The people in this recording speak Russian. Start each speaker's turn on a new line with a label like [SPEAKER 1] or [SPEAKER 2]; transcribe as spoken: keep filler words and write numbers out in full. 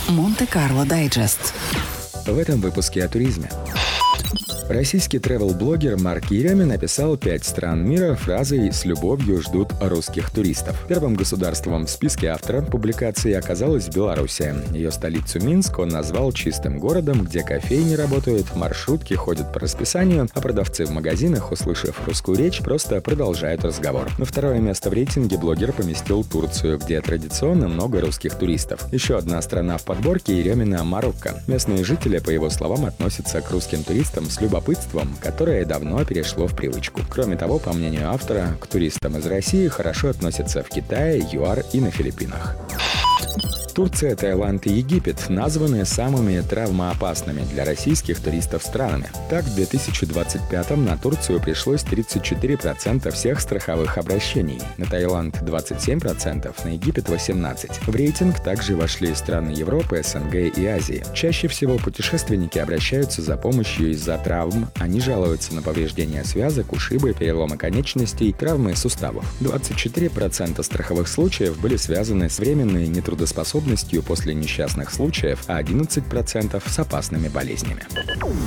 [SPEAKER 1] Монте-Карло Дайджест.
[SPEAKER 2] В этом выпуске о туризме. Российский тревел-блогер Марк Еремин написал пять стран мира фразой «С любовью ждут русских туристов». Первым государством в списке автора публикации оказалась Белоруссия. Ее столицу Минск он назвал чистым городом, где кофейни работают, маршрутки ходят по расписанию, а продавцы в магазинах, услышав русскую речь, просто продолжают разговор. На второе место в рейтинге блогер поместил Турцию, где традиционно много русских туристов. Еще одна страна в подборке Еремина – Марокко. Местные жители, по его словам, относятся к русским туристам с любовью. Любопытством, которое давно перешло в привычку. Кроме того, по мнению автора, к туристам из России хорошо относятся в Китае, ЮАР и на Филиппинах. Турция, Таиланд и Египет названы самыми травмоопасными для российских туристов странами. Так, в две тысячи двадцать пятом на Турцию пришлось тридцать четыре процента всех страховых обращений, на Таиланд двадцать семь процентов, на Египет восемнадцать процентов. В рейтинг также вошли страны Европы, СНГ и Азии. Чаще всего путешественники обращаются за помощью из-за травм. Они жалуются на повреждения связок, ушибы, переломы конечностей, травмы суставов. двадцать четыре процента страховых случаев были связаны с временной нетрудоспособностью после несчастных случаев, а одиннадцать процентов с опасными болезнями.